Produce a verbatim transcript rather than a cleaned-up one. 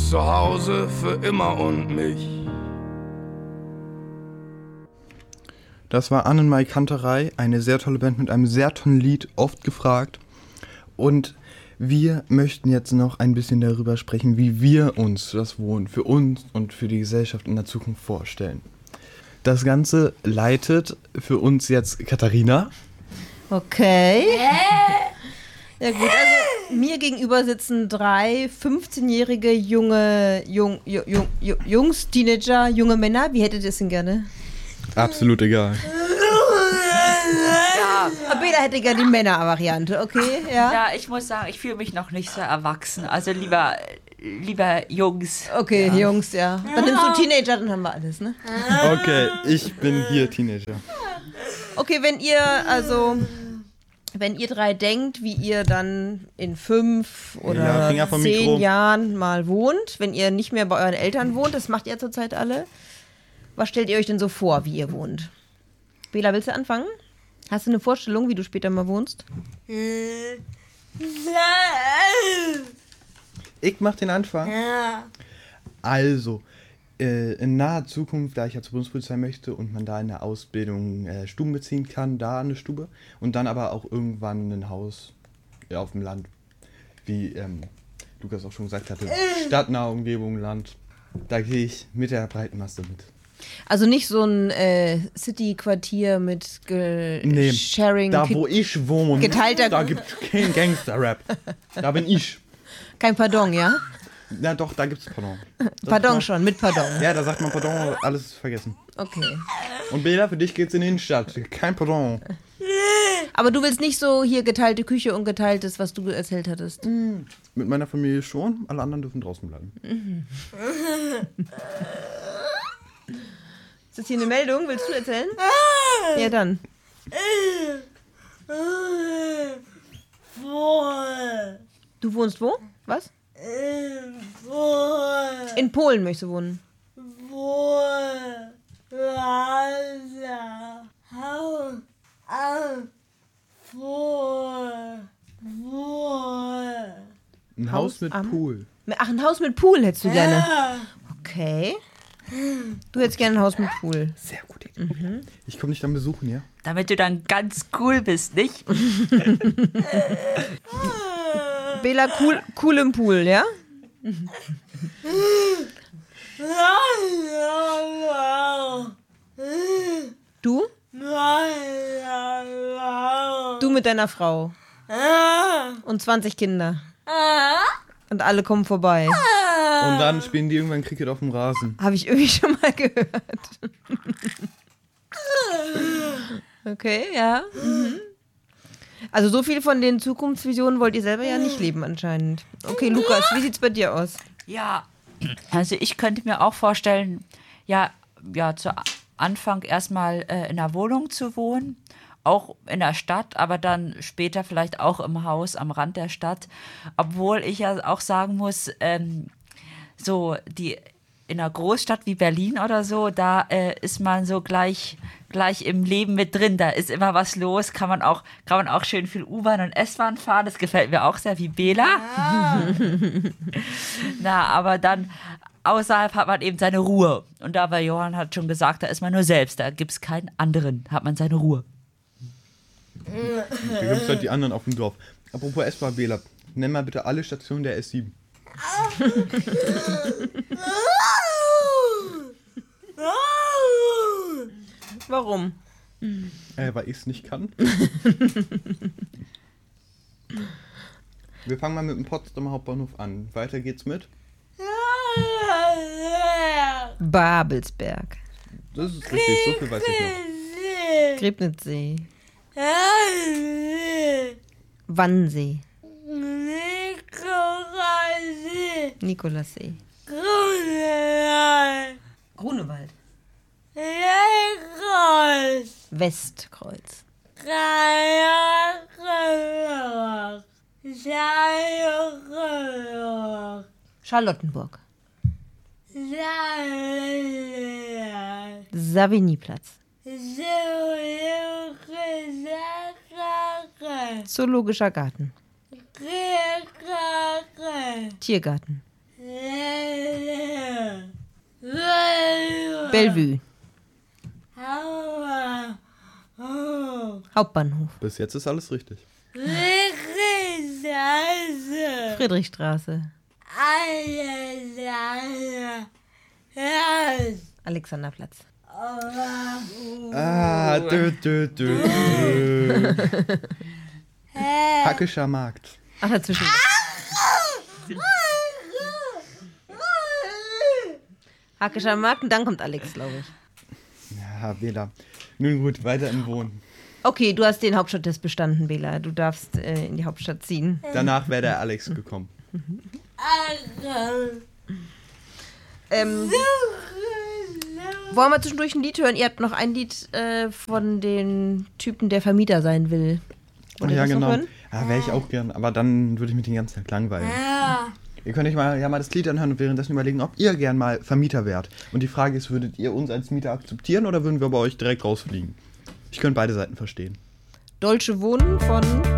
zu Hause für immer und mich. Das war Annenmai Kanterei, eine sehr tolle Band mit einem sehr tollen Lied, oft gefragt. Und wir möchten jetzt noch ein bisschen darüber sprechen, wie wir uns das Wohnen für uns und für die Gesellschaft in der Zukunft vorstellen. Das Ganze leitet für uns jetzt Katharina. Okay. Ja gut, also mir gegenüber sitzen drei fünfzehnjährige junge Jung, Jung, Jung, Jungs, Teenager, junge Männer. Wie hättet ihr es denn gerne? Absolut egal. Ja, Bela hätte gerne die Männer-Variante, okay? Ja, Ja, ich muss sagen, ich fühle mich noch nicht so erwachsen. Also lieber, lieber Jungs. okay, ja. Jungs, ja. Dann nimmst du Teenager, dann haben wir alles, ne? Okay, ich bin hier Teenager. Okay, wenn ihr, also, wenn ihr drei denkt, wie ihr dann in fünf oder Ja, vom zehn Mikro. Jahren mal wohnt, wenn ihr nicht mehr bei euren Eltern wohnt, das macht ihr zurzeit alle, was stellt ihr euch denn so vor, wie ihr wohnt? Bela, willst du anfangen? Hast du eine Vorstellung, wie du später mal wohnst? Ich mach den Anfang. Ja. Also, äh, in naher Zukunft, da ich ja zur Bundespolizei möchte und man da in der Ausbildung äh, Stuben beziehen kann, da eine Stube und dann aber auch irgendwann ein Haus ja, auf dem Land, wie ähm, Lukas auch schon gesagt hatte, stadtnahe Umgebung, Land. Da gehe ich mit der breiten Masse mit. Also nicht so ein äh, City-Quartier mit Ge Nee, Sharing, da wo ich wohne, geteilter- da gibt's kein Gangster-Rap. Da bin ich. kein Pardon, ja? Na doch, da gibt's Pardon. Das Pardon macht- schon, mit Pardon. Ja, da sagt man Pardon, alles ist vergessen. Okay. Und Bela, für dich geht's in die Innenstadt. Kein Pardon. Aber du willst nicht so hier geteilte Küche und geteiltes, was du erzählt hattest. Mit meiner Familie schon, alle anderen dürfen draußen bleiben. Ist das hier eine Meldung? Willst du erzählen? Ja, dann. Du wohnst wo? Was? In Polen möchtest du wohnen. Ein Haus Haus mit am- Pool. Ach, ein Haus mit Pool hättest du gerne. Okay. Du hättest gerne ein Haus mit Pool. Sehr gute Idee. Ich komme dich dann besuchen, ja? Damit du dann ganz cool bist, nicht? Bela, cool, cool im Pool, ja? Du? Du mit deiner Frau. Und zwanzig Kinder. Und alle kommen vorbei. Und dann spielen die irgendwann Cricket auf dem Rasen. Habe ich irgendwie schon mal gehört. Okay, ja. Mhm. Also so viel von den Zukunftsvisionen wollt ihr selber ja nicht leben anscheinend. Okay, Lukas, wie sieht's bei dir aus? Ja, also ich könnte mir auch vorstellen, ja, ja zu Anfang erstmal äh, in einer Wohnung zu wohnen, auch in der Stadt, aber dann später vielleicht auch im Haus am Rand der Stadt. Obwohl ich ja auch sagen muss, ähm, so die in einer Großstadt wie Berlin oder so, da äh, ist man so gleich, gleich im Leben mit drin. Da ist immer was los, kann man auch, kann man auch schön viel U-Bahn und S-Bahn fahren. Das gefällt mir auch sehr, wie Bela. Ja. Na, aber dann außerhalb hat man eben seine Ruhe. Und da, weil Johann hat schon gesagt, da ist man nur selbst, da gibt es keinen anderen, hat man seine Ruhe. Da gibt es halt die anderen auf dem Dorf. Apropos S-Bahn, Bela, nenn mal bitte alle Stationen der S sieben. Warum? Äh, weil ich es nicht kann. Wir fangen mal mit dem Potsdamer Hauptbahnhof an. Weiter geht's mit. Babelsberg. Das ist richtig, so viel weiß ich noch. Griebnitzsee. Wannsee. Nikolassee. Grunewald. Westkreuz. Charlottenburg. Savignyplatz. Zoologischer Garten. Tiergarten. Bellevue. Hauptbahnhof. Bis jetzt ist alles richtig. Friedrichstraße. Alexanderplatz. Ah, dö, dö, dö, dö. Hackischer Markt. Ach, dazwischen. Hackischer Markt und dann kommt Alex, glaube ich. Ja, Bela. Nun gut, weiter im Wohnen. Okay, du hast den Hauptstadttest bestanden, Bela. Du darfst äh, in die Hauptstadt ziehen. Danach wäre der Alex gekommen. Ähm, wollen wir zwischendurch ein Lied hören? Ihr habt noch ein Lied äh, von den Typen, der Vermieter sein will. Wollt ihr Ja, das noch genau. hören? Ja, wäre ich auch gern, aber dann würde ich mich den ganzen Tag langweilen. Ihr könnt euch mal, ja, mal das Lied anhören und währenddessen überlegen, ob ihr gern mal Vermieter wärt. Und die Frage ist, würdet ihr uns als Mieter akzeptieren oder würden wir bei euch direkt rausfliegen? Ich könnte beide Seiten verstehen. Dolce Wohnen von